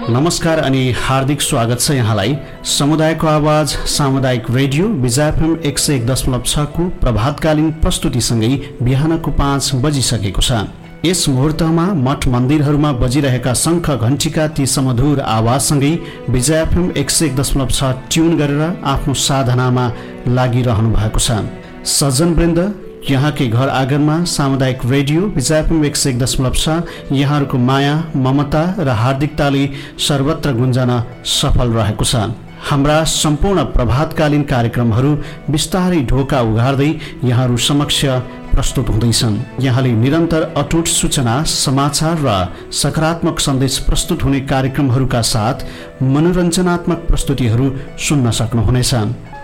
नमस्कार अनि हार्दिक स्वागत छ यहाँलाई समुदायको आवाज सामुदायिक रेडियो विजय एफएम 101.6 को प्रभातकालीन प्रस्तुतिसँगै बिहानको 5 बजिसकेको छ। यस मुहूर्तमा मठ मन्दिरहरूमा बजिरहेका शङ्ख घण्टीका ती समधुर आवाजसँगै विजय एफएम 101.6 ट्युन गरेर आफ्नो साधनामा लागिरहनु भएको छ। सज्जनवृन्द, यहाँकै घर आँगनमा सामुदायिक रेडियो विजय एफएम 101.6 यहाँहरूको माया ममता र हार्दिकताले सर्वत्र गुन्जन सफल रहेको छ। हाम्रा सम्पूर्ण प्रभातकालीन कार्यक्रमहरू बिस्तारै ढोका उघार्दै यहाँहरू समक्ष प्रस्तुत हुँदैछन्। यहाँले निरन्तर अटुट सूचना समाचार र सकारात्मक सन्देश प्रस्तुत हुने कार्यक्रमहरूका साथ मनोरञ्जनात्मक प्रस्तुतिहरू सुन्न सक्नुहुनेछ।